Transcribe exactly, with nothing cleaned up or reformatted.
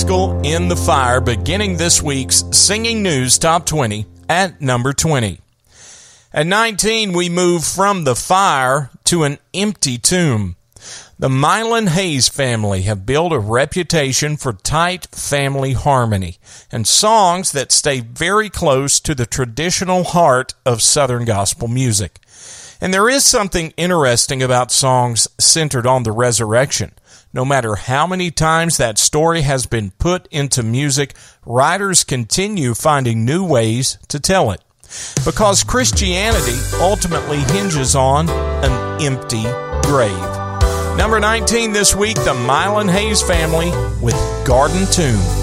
In the Fire, beginning this week's Singing News Top twenty at number twenty. At nineteen, we move from the fire to an empty tomb. The Mylan Hayes family have built a reputation for tight family harmony and songs that stay very close to the traditional heart of Southern gospel music. And there is something interesting about songs centered on the resurrection. No matter how many times that story has been put into music, writers continue finding new ways to tell it. Because Christianity ultimately hinges on an empty grave. Number nineteen this week, the Mylan Hayes family with Garden Tomb.